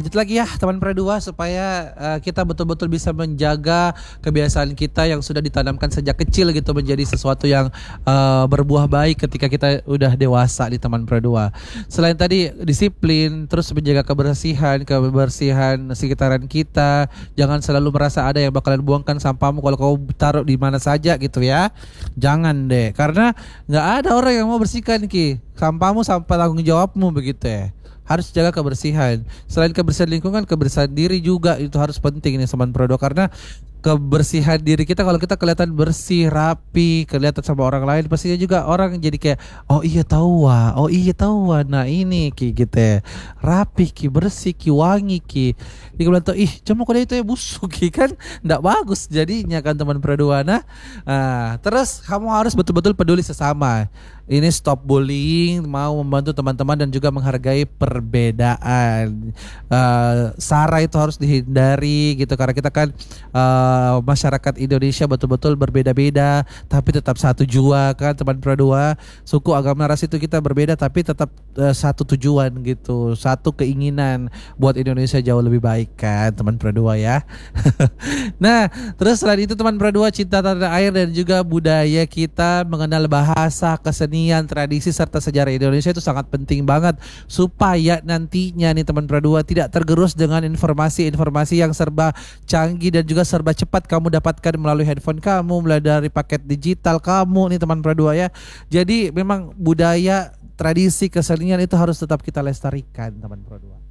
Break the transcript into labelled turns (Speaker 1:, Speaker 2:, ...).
Speaker 1: lanjut lagi ya teman Perdua supaya kita betul-betul bisa menjaga kebiasaan kita yang sudah ditanamkan sejak kecil gitu menjadi sesuatu yang berbuah baik ketika kita udah dewasa di teman Perdua. Selain tadi disiplin, terus menjaga kebersihan sekitaran kita. Jangan selalu merasa ada yang bakalan buangkan sampahmu kalau kau taruh di mana saja gitu ya. Jangan deh, karena nggak ada orang yang mau bersihkan sampahmu sampai tanggung jawabmu begitu ya. Harus jaga kebersihan. Selain kebersihan lingkungan, kebersihan diri juga itu harus penting nih teman Prodo, karena kebersihan diri kita, kalau kita kelihatan bersih, rapi, kelihatan sama orang lain, pastinya juga orang jadi kayak oh iya tahu nah ini gitu ya. Rapi bersih wangi dia bilang tuh cuma kode itu ya busuk kan nggak bagus jadinya kan teman Perdua. Terus kamu harus betul-betul peduli sesama. Ini stop bullying, mau membantu teman-teman dan juga menghargai perbedaan. Sara itu harus dihindari gitu, karena kita kan masyarakat Indonesia betul-betul berbeda-beda tapi tetap satu jua kan teman Perdua. Suku, agama, ras itu kita berbeda tapi tetap satu tujuan gitu, satu keinginan buat Indonesia jauh lebih baik kan teman Perdua ya. Nah, terus selain itu teman Perdua, cinta tanah air dan juga budaya kita, mengenal bahasa, kesenian, tradisi serta sejarah Indonesia itu sangat penting banget supaya nantinya nih teman Perdua tidak tergerus dengan informasi-informasi yang serba canggih dan juga serba cepat kamu dapatkan melalui handphone kamu, mulai dari paket digital kamu nih teman Perdua ya. Jadi memang budaya, tradisi, kesenian itu harus tetap kita lestarikan teman Perdua.